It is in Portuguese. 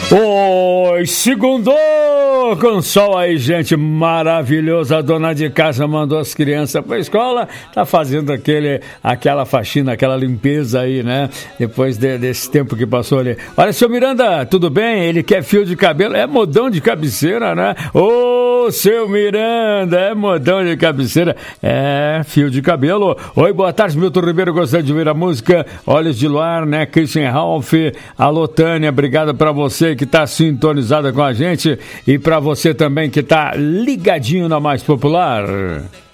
Oi, segundou com sol aí, gente maravilhosa. A dona de casa mandou as crianças pra escola, tá fazendo aquela faxina, aquela limpeza aí, né? Depois desse tempo que passou ali. Olha, seu Miranda, tudo bem? Ele quer fio de cabelo, é modão de cabeceira, né? Ô, seu Miranda, é modão de cabeceira, é fio de cabelo. Oi, boa tarde, Milton Ribeiro, gostaria de ouvir a música Olhos de Luar, né? Christian Ralph, alô, Tânia, obrigado pra você que está sintonizada com a gente e para você também que está ligadinho na Mais Popular.